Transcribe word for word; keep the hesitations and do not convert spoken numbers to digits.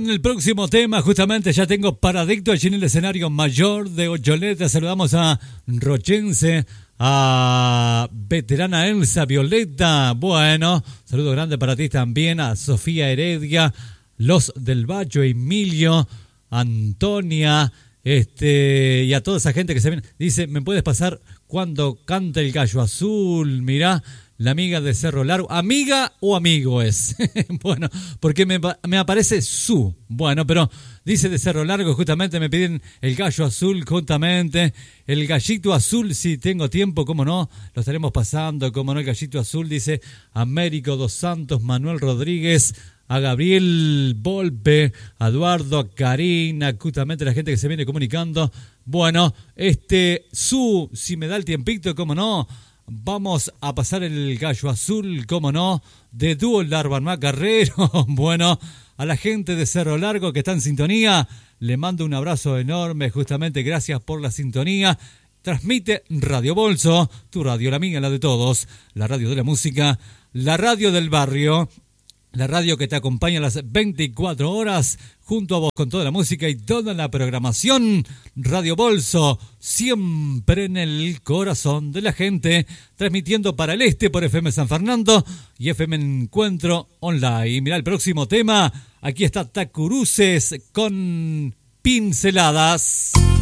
con el próximo tema. Justamente ya tengo Paradicto allí en el escenario mayor de Ocholeta. Saludamos a Rochense, a veterana Elsa Violeta. Bueno, saludo grande para ti también, a Sofía Heredia, Los del Bacho, Emilio, Antonia, este, y a toda esa gente que se viene. Dice, ¿me puedes pasar cuando canta el gallo azul? Mirá, la amiga de Cerro Largo. ¿Amiga o amigo es? Bueno, porque me, me aparece su. Bueno, pero dice de Cerro Largo, justamente me piden el gallo azul, justamente. El gallito azul, si tengo tiempo, cómo no, lo estaremos pasando, cómo no, el gallito azul, dice Américo dos Santos, Manuel Rodríguez, a Gabriel Volpe, a Eduardo, a Karina, justamente la gente que se viene comunicando. Bueno, este, su, si me da el tiempito, cómo no, vamos a pasar el gallo azul, cómo no, de Dúo Larvan Macarrero. Bueno, a la gente de Cerro Largo que está en sintonía, le mando un abrazo enorme, justamente gracias por la sintonía. Transmite Radio Bolso, tu radio, la mía, la de todos, la radio de la música, la radio del barrio, la radio que te acompaña a las veinticuatro horas, junto a vos con toda la música y toda la programación. Radio Bolso, siempre en el corazón de la gente, transmitiendo para el este por F M San Fernando y F M Encuentro Online. Mirá el próximo tema, aquí está Tacuruces con Pinceladas.